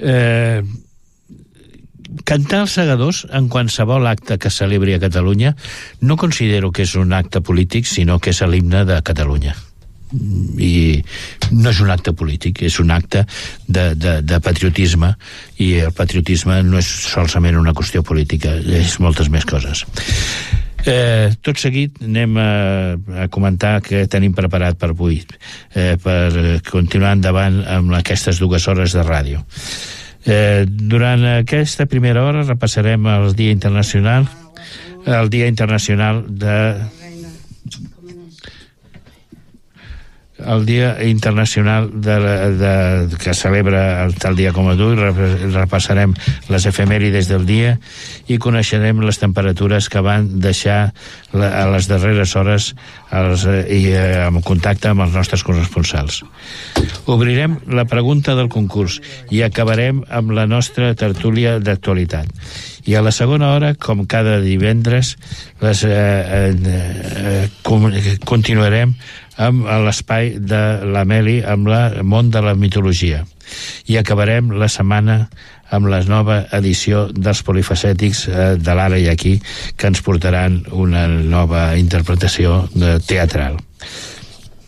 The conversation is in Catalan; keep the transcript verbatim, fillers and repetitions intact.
Eh, cantar els segadors en qualsevol acte que es celebri a Catalunya no considero que és un acte polític, sinó que és l'himne de Catalunya. I no és un acte polític, és un acte de, de, de patriotisme, i el patriotisme no és solament una qüestió política, és moltes més coses. Eh, tot seguit anem a, a comentar què tenim preparat per avui, eh, per continuar endavant amb aquestes dues hores de ràdio. Eh, durant aquesta primera hora repassarem el Dia Internacional, el Dia Internacional de el Dia Internacional de, de, que celebra el tal dia com avui. Repassarem les efemèrides del dia i coneixerem les temperatures que van deixar la, a les darreres hores els, i eh, en contacte amb els nostres corresponsals. Obrirem la pregunta del concurs i acabarem amb la nostra tertúlia d'actualitat. I a la segona hora, com cada divendres, les, eh, eh, com, continuarem amb l'espai de l'Ameli, amb el món de la mitologia. I acabarem la setmana amb la nova edició dels polifacètics eh, de l'Ara i Aquí, que ens portaran una nova interpretació de teatral.